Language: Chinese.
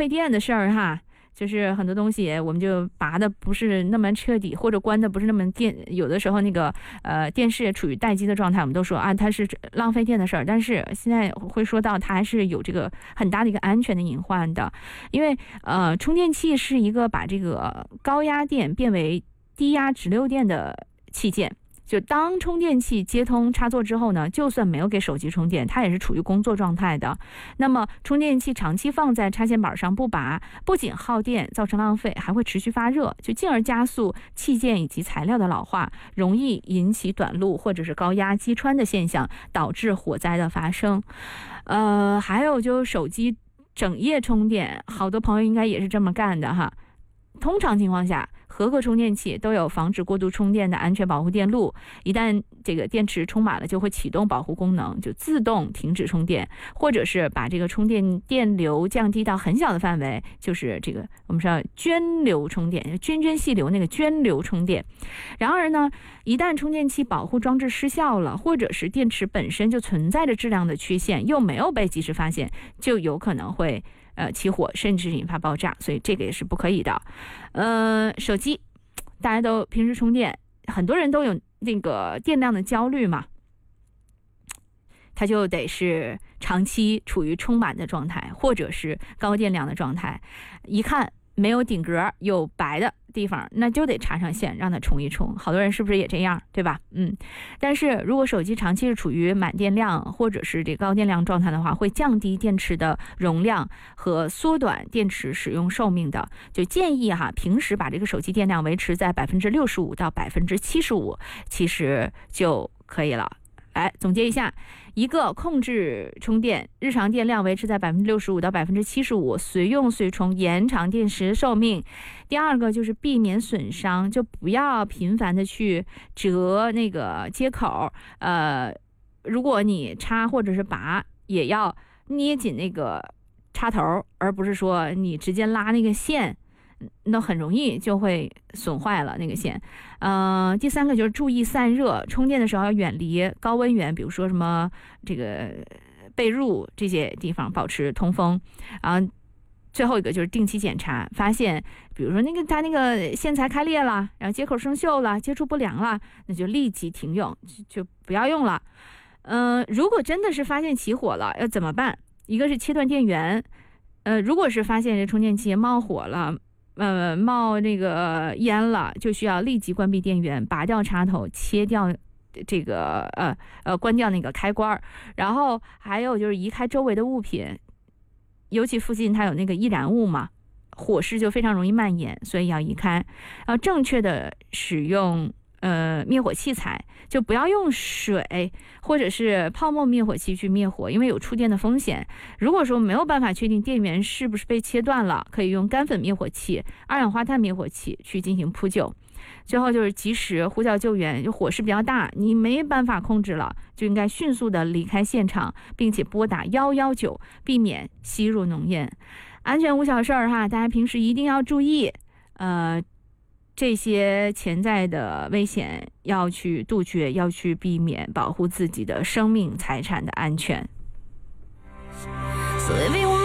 费电的事儿哈。就是很多东西我们就拔的不是那么彻底，或者关的不是那么有的时候那个电视也处于待机的状态，我们都说啊它是浪费电的事儿，但是现在会说到它还是有这个很大的一个安全的隐患的，因为充电器是一个把这个高压电变为低压直流电的器件。就当充电器接通插座之后呢，就算没有给手机充电，它也是处于工作状态的。那么充电器长期放在插线板上不拔，不仅耗电造成浪费，还会持续发热，就进而加速器件以及材料的老化，容易引起短路或者是高压击穿的现象，导致火灾的发生。还有就是手机整夜充电，好多朋友应该也是这么干的哈。通常情况下，合格充电器都有防止过度充电的安全保护电路，一旦这个电池充满了，就会启动保护功能，就自动停止充电，或者是把这个充电电流降低到很小的范围，就是这个我们说涓流充电，涓涓细流那个涓流充电。然而呢，一旦充电器保护装置失效了，或者是电池本身就存在着质量的缺陷，又没有被及时发现，就有可能会起火，甚至引发爆炸，所以这个也是不可以的。手机大家都平时充电，很多人都有那个电量的焦虑嘛，它就得是长期处于充满的状态，或者是高电量的状态，一看没有顶格有白的地方，那就得插上线让它充一充。好多人是不是也这样，对吧？但是如果手机长期是处于满电量或者是这高电量状态的话，会降低电池的容量和缩短电池使用寿命的。就建议平时把这个手机电量维持在65%到75%，其实就可以了。来总结一下，一个控制充电，日常电量维持在65%到75%，随用随充，延长电池寿命。第二个就是避免损伤，就不要频繁的去折那个接口，如果你插或者是拔，也要捏紧那个插头，而不是说你直接拉那个线，那很容易就会损坏了那个线。第三个就是注意散热，充电的时候要远离高温源，比如说什么这个被褥这些地方，保持通风。最后一个就是定期检查，发现比如说它那个线材开裂了，然后接口生锈了，接触不良了，那就立即停用，就不要用了。如果真的是发现起火了，要怎么办？一个是切断电源，如果是发现这充电器冒火了，冒那个烟了，就需要立即关闭电源，拔掉插头，切掉这个关掉那个开关，然后还有就是移开周围的物品，尤其附近它有那个易燃物嘛，火势就非常容易蔓延，所以要移开。正确的使用灭火器材，就不要用水或者是泡沫灭火器去灭火，因为有触电的风险。如果说没有办法确定电源是不是被切断了，可以用干粉灭火器、二氧化碳灭火器去进行扑救。最后就是及时呼叫救援，就火势比较大，你没办法控制了，就应该迅速的离开现场，并且拨打119，避免吸入浓烟。安全无小事大家平时一定要注意。这些潜在的危险要去杜绝，要去避免，保护自己的生命财产的安全。So